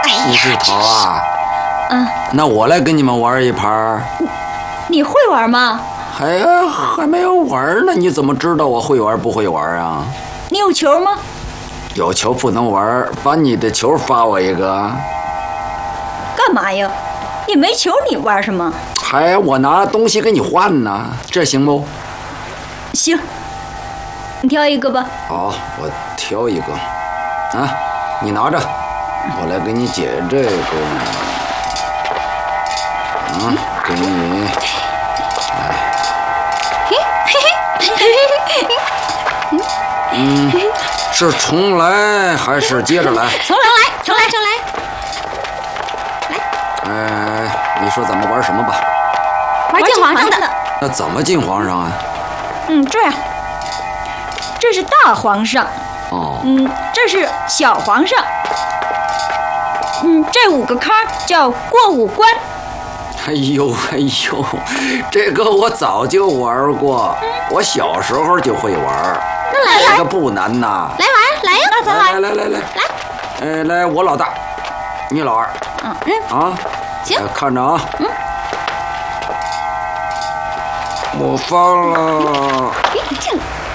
50桃啊？ 嗯， 那我来跟你们玩一盘。 你会玩吗？ 哎呀，还没有玩呢，你怎么知道我会玩不会玩啊？ 你有球吗？ 有球不能玩，把你的球发我一个。 干嘛呀？你没球，你玩什么？ 哎，我拿东西给你换呢，这行不？ 行，你挑一个吧。 好，我挑一个。啊，你拿着，我来给你解这个。给你。是重来还是接着来？ 重来。 你说咱们玩什么吧？ 玩进皇上的。 那怎么进皇上啊？ 这样，这是大皇上。 哦。 这是小皇上。这5个坎叫过5关。 哎呦，这个我早就玩过，我小时候就会玩。 那来， 这个不难呐。 来玩，来呀，那咱来。 来，我老大，你老二。行，看着啊。我发了。